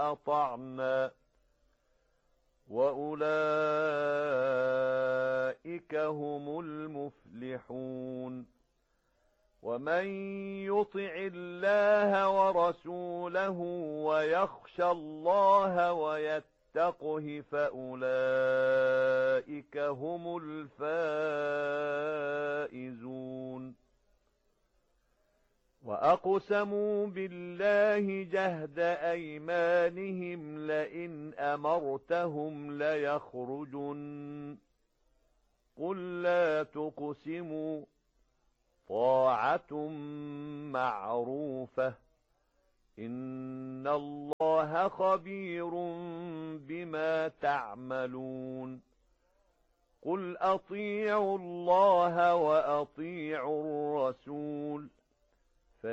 وأطعنا وأولئك هم المفلحون ومن يطع الله ورسوله ويخشى الله ويتقه فأولئك هم الفائزون وأقسموا بالله جهد أيمانهم لئن أمرتهم ليخرجن قل لا تقسموا طاعة معروفة إن الله خبير بما تعملون قل أطيعوا الله وأطيعوا الرسول